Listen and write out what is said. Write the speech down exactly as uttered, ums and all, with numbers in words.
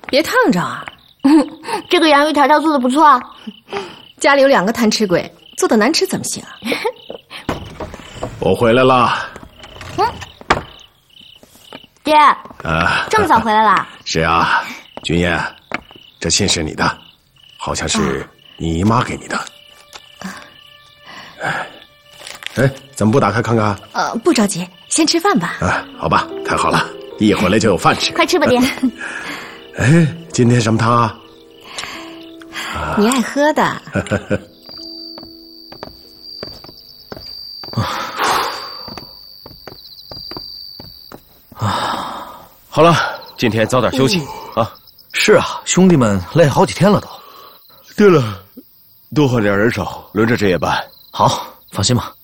别烫着啊！ 这个洋芋条条做的不错啊。 家里有两个贪吃鬼，做的难吃怎么行啊？ 我回来了。 嗯，爹， 啊， 这么早回来了？ 是啊，君燕，这信是你的，好像是你姨妈给你的。哎，哎，怎么不打开看看？ 呃，不着急，先吃饭吧。 啊，好吧，太好了，一回来就有饭吃。 快吃吧，爹。 哎，今天什么汤啊？ 你爱喝的。 啊，好了，今天早点休息、嗯、啊。 是啊，兄弟们累好几天了都。 对了，多换点人手，轮着值夜班。 好，放心吧。